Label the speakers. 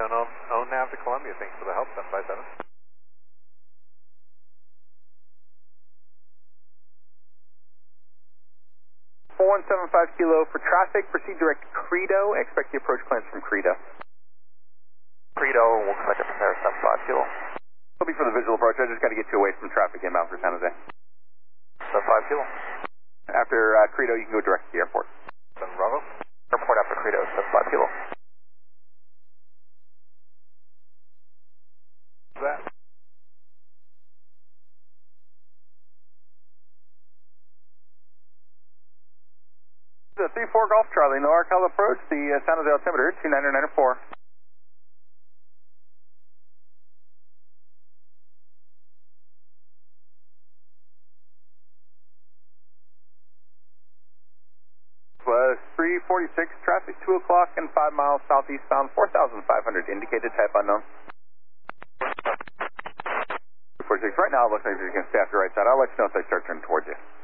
Speaker 1: Own nav to Columbia, thanks for the help, 757.
Speaker 2: 4175 Kilo for traffic, proceed direct to Credo, expect the approach clearance from Credo.
Speaker 3: Credo, we'll expect it from there, 75 Kilo.
Speaker 2: It'll be for the visual approach, I just got to get you away from traffic inbound for San Jose.
Speaker 3: 75 Kilo.
Speaker 2: After Credo, you can go direct to the airport.
Speaker 1: 7 Bravo.
Speaker 3: Airport after Credo, 75 Kilo.
Speaker 1: What's that?
Speaker 2: The 3-4 Golf Charlie, no Arcal approach, the San Jose altimeter, 29904. Was 346, traffic 2 o'clock and 5 miles southeastbound, 4,500, indicated type unknown. 46, right now it looks like you're going to stay off your right side. I'll let you know if they start turning towards you.